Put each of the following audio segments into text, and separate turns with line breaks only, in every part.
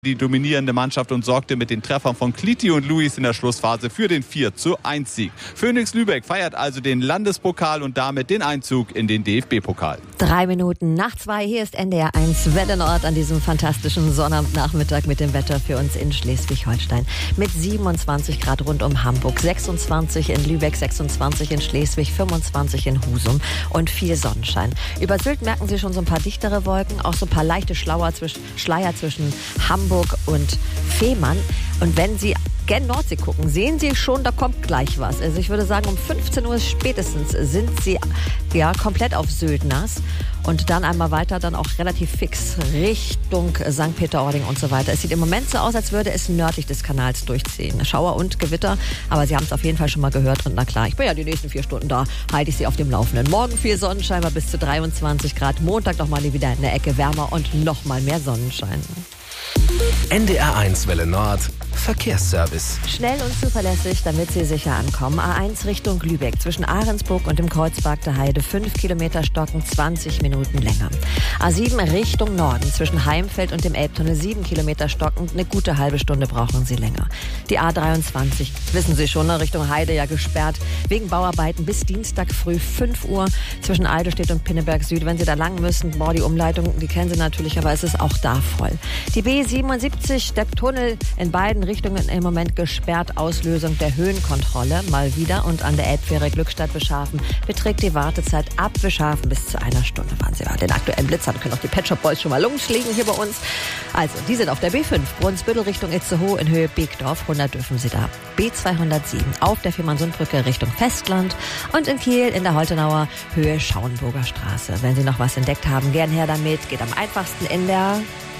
die dominierende Mannschaft und sorgte mit den Treffern von Kliti und Luis in der Schlussphase für den 4:1-Sieg. Phoenix Lübeck feiert also den Landespokal und damit den Einzug in den DFB-Pokal.
3 Minuten nach 2, hier ist NDR 1 Welle Nord an diesem fantastischen Sonnabendnachmittag mit dem Wetter für uns in Schleswig-Holstein. Mit 27 Grad rund um Hamburg, 26 in Lübeck, 26 in Schleswig, 25 in Husum und viel Sonnenschein. Über Sylt merken Sie schon so ein paar dichtere Wolken, auch so ein paar leichte Schleier zwischen Hamburg und Fehmarn. Und wenn Sie gen Nordsee gucken, sehen Sie schon, da kommt gleich was. Also ich würde sagen, um 15 Uhr spätestens sind Sie komplett auf Sylt nass. Und dann einmal weiter, dann auch relativ fix Richtung St. Peter-Ording und so weiter. Es sieht im Moment so aus, als würde es nördlich des Kanals durchziehen. Schauer und Gewitter, aber Sie haben es auf jeden Fall schon mal gehört. Und na klar, ich bin ja die nächsten 4 Stunden da, halte ich Sie auf dem Laufenden. Morgen viel Sonnenschein, bis zu 23 Grad. Montag nochmal wieder in der Ecke wärmer und nochmal mehr Sonnenschein.
NDR 1 Welle Nord Verkehrsservice.
Schnell und zuverlässig, damit Sie sicher ankommen. A1 Richtung Lübeck zwischen Ahrensburg und dem Kreuzberg der Heide 5 Kilometer Stocken, 20 Minuten länger. A7 Richtung Norden zwischen Heimfeld und dem Elbtunnel 7 Kilometer Stocken, eine gute halbe Stunde brauchen Sie länger. Die A23, wissen Sie schon, Richtung Heide ja gesperrt, wegen Bauarbeiten bis Dienstag früh 5 Uhr zwischen Eidelstedt und Pinneberg Süd. Wenn Sie da lang müssen, die Umleitung, die kennen Sie natürlich, aber es ist auch da voll. Die B77, der Tunnel in beiden Richtungen im Moment gesperrt. Auslösung der Höhenkontrolle mal wieder. Und an der Elbfähre Glückstadt-Beschafen beträgt die Wartezeit ab Beschafen bis zu 1 Stunde. Fahren Sie den aktuellen Blitz haben, können auch die Pet Shop Boys schon mal losschlägen hier bei uns. Also, die sind auf der B5, Brunsbüttel Richtung Itzehoe in Höhe Beekdorf. 100 dürfen Sie da. B207 auf der Fehmarnsundbrücke Richtung Festland. Und in Kiel in der Holtenauer Höhe Schauenburger Straße. Wenn Sie noch was entdeckt haben, gern her damit. Geht am einfachsten in der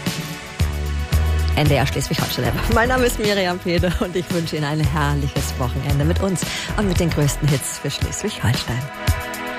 NDR Schleswig-Holstein. Mein Name ist Miriam Pede und ich wünsche Ihnen ein herrliches Wochenende mit uns und mit den größten Hits für Schleswig-Holstein.